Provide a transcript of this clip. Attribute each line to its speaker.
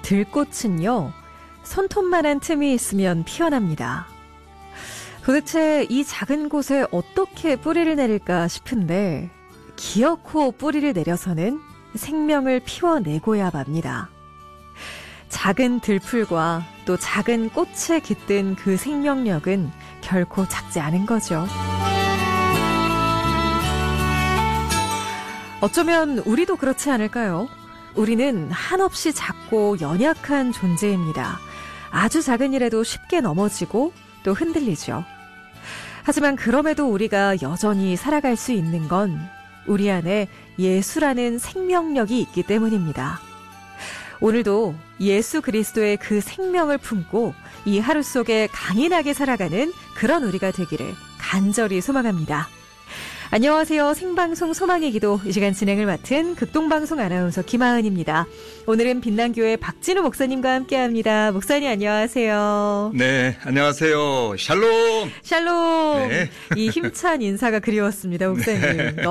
Speaker 1: 들꽃은요, 손톱만한 틈이 있으면 피어납니다. 도대체 이 작은 곳에 어떻게 뿌리를 내릴까 싶은데 기어코 뿌리를 내려서는 생명을 피워내고야 맙니다. 작은 들풀과 또 작은 꽃에 깃든 그 생명력은 결코 작지 않은 거죠. 어쩌면 우리도 그렇지 않을까요? 우리는 한없이 작고 연약한 존재입니다. 아주 작은 일에도 쉽게 넘어지고 또 흔들리죠. 하지만 그럼에도 우리가 여전히 살아갈 수 있는 건 우리 안에 예수라는 생명력이 있기 때문입니다. 오늘도 예수 그리스도의 그 생명을 품고 이 하루 속에 강인하게 살아가는 그런 우리가 되기를 간절히 소망합니다. 안녕하세요. 생방송 소망의 기도, 이 시간 진행을 맡은 극동방송 아나운서 김하은입니다. 오늘은 빛난교회 박진우 목사님과 함께합니다. 목사님 안녕하세요.
Speaker 2: 네, 안녕하세요. 샬롬.
Speaker 1: 샬롬.
Speaker 2: 네.
Speaker 1: 이 힘찬 인사가 그리웠습니다, 목사님.